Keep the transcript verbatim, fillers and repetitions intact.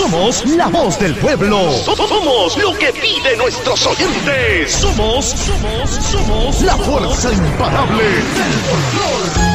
Somos la voz del pueblo. Somos lo que piden nuestros oyentes. Somos, somos, somos la fuerza imparable del folclor.